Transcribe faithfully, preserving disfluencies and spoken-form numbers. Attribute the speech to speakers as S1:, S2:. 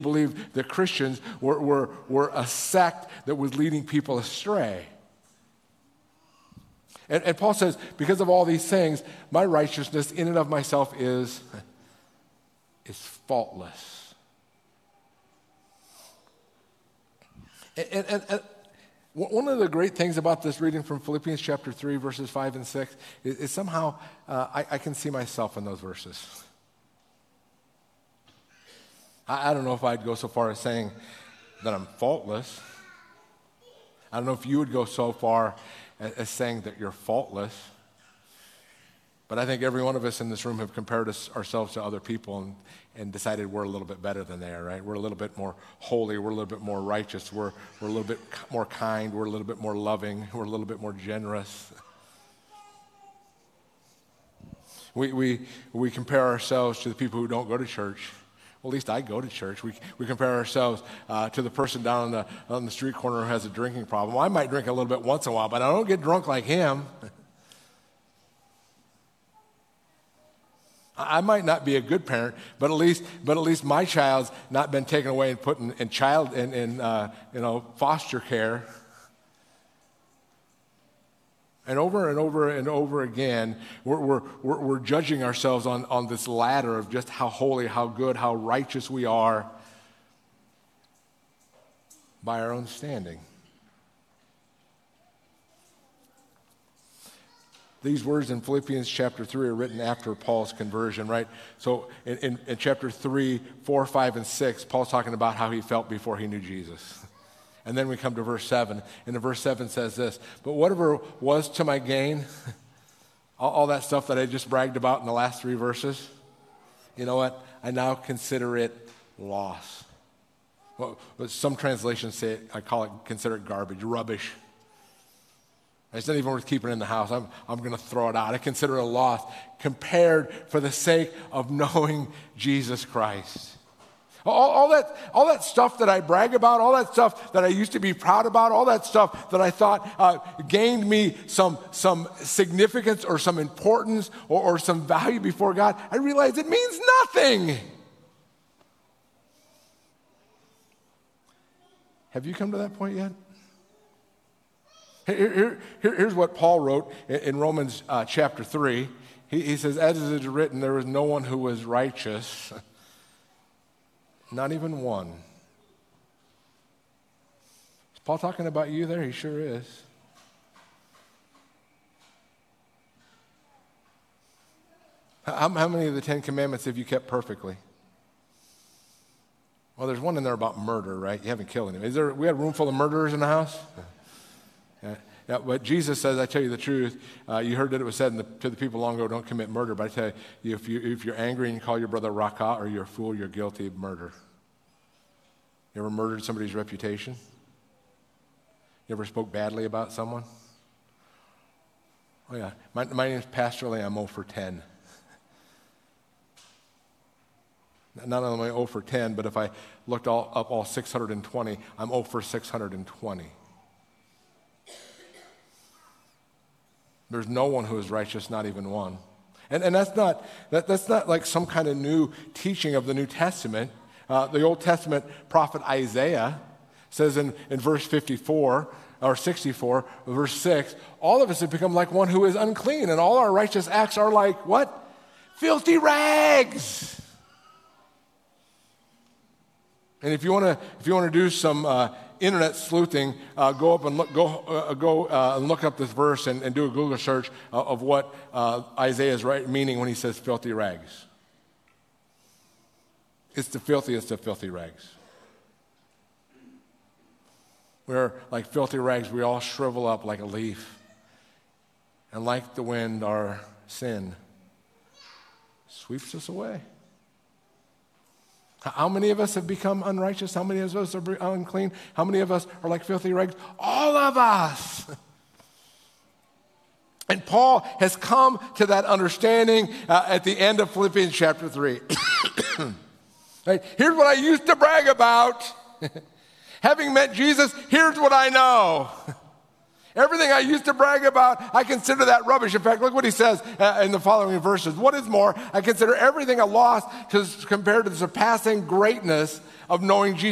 S1: believed that Christians were, were, were a sect that was leading people astray. And, and Paul says, because of all these things, my righteousness in and of myself is, is faultless. And, and, and, and one of the great things about this reading from Philippians chapter three, verses five and six, is, is somehow uh, I, I can see myself in those verses. I don't know if I'd go so far as saying that I'm faultless. I don't know if you would go so far as, as saying that you're faultless. But I think every one of us in this room have compared us, ourselves to other people and, and decided we're a little bit better than they are, right? We're a little bit more holy. We're a little bit more righteous. We're, we're a little bit more kind. We're a little bit more loving. We're a little bit more generous. We, we, we compare ourselves to the people who don't go to church. Well, at least I go to church. We we compare ourselves uh, to the person down on the on the street corner who has a drinking problem. Well, I might drink a little bit once in a while, but I don't get drunk like him. I might not be a good parent, but at least but at least my child's not been taken away and put in, in child in, in uh, you know foster care. And over and over and over again, we're, we're, we're, we're judging ourselves on, on this ladder of just how holy, how good, how righteous we are by our own standing. These words in Philippians chapter three are written after Paul's conversion, right? So in, in, in chapter three, four, five, and six, Paul's talking about how he felt before he knew Jesus. And then we come to verse seven, and the verse seven says this, but whatever was to my gain, all, all that stuff that I just bragged about in the last three verses, you know what? I now consider it loss. Well, some translations say it, I call it, consider it garbage, rubbish. It's not even worth keeping in the house. I'm, I'm going to throw it out. I consider it a loss compared for the sake of knowing Jesus Christ. All, all that all that stuff that I brag about, all that stuff that I used to be proud about, all that stuff that I thought uh, gained me some, some significance or some importance or, or some value before God, I realize it means nothing. Have you come to that point yet? Here, here, here, here's what Paul wrote in, in Romans uh, chapter three. He, he says, as it is written, there was no one who was righteous. Not even one. Is Paul talking about you there? He sure is. How, how many of the Ten Commandments have you kept perfectly? Well, there's one in there about murder, right? You haven't killed anyone. Is there? We have a room full of murderers in the house? Yeah. Yeah, but Jesus says, I tell you the truth, uh, you heard that it was said in the, to the people long ago, don't commit murder. But I tell you, if, you, if you're angry and you call your brother Raka or you're a fool, you're guilty of murder. You ever murdered somebody's reputation? You ever spoke badly about someone? Oh, yeah. My, my name is Pastor Lee. I'm zero for ten. Not only am I zero for ten, but if I looked all, up all six hundred twenty, I'm zero for six hundred twenty. There's no one who is righteous, not even one. And, and that's not that, that's not like some kind of new teaching of the New Testament. Uh, the Old Testament prophet Isaiah says in, in verse fifty-four, or sixty-four, verse six, all of us have become like one who is unclean, and all our righteous acts are like what? Filthy rags. And if you want to, if you want to do some uh, internet sleuthing, uh, go up and look, go, uh, go uh, and look up this verse and, and do a Google search uh, of what uh, Isaiah is right meaning when he says filthy rags. It's the filthiest of filthy rags. We're like filthy rags. We all shrivel up like a leaf, and like the wind, our sin sweeps us away. How many of us have become unrighteous? How many of us are unclean? How many of us are like filthy rags? All of us. And Paul has come to that understanding uh, at the end of Philippians chapter three. Right? Here's what I used to brag about. Having met Jesus, here's what I know. Everything I used to brag about, I consider that rubbish. In fact, look what he says uh, in the following verses. What is more, I consider everything a loss to, compared to the surpassing greatness of knowing Jesus.